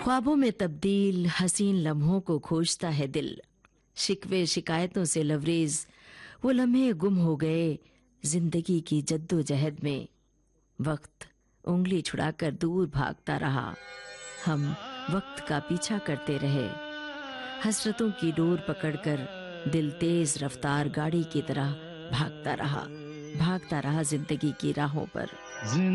ख्वाबों में तब्दील हसीन लम्हों को खोजता है दिल। शिकवे शिकायतों से लवरेज वो लम्हे गुम हो गए जिंदगी की जद्दोजहद में। वक्त उंगली छुड़ाकर दूर भागता रहा, हम वक्त का पीछा करते रहे। हसरतों की डोर पकड़कर दिल तेज रफ्तार गाड़ी की तरह भागता रहा जिंदगी की राहों पर।